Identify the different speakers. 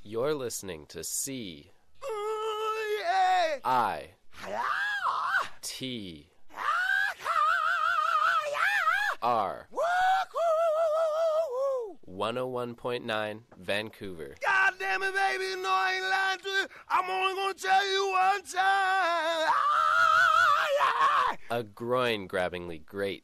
Speaker 1: You're listening to C
Speaker 2: Yeah.
Speaker 1: I T R 101.9 Vancouver.
Speaker 2: God damn it, baby, you know I ain't lying to you. I'm only gonna tell you one time.
Speaker 1: A groin-grabbingly great